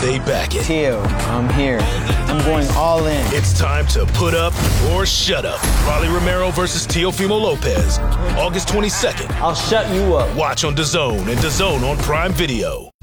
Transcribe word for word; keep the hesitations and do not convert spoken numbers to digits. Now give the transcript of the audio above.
they back it. Teo, I'm here. I'm going all in. It's time to put up or shut up. Rolly Romero versus Teofimo Lopez, August twenty-second. I'll shut you up. Watch on DAZN and DAZN on Prime Video.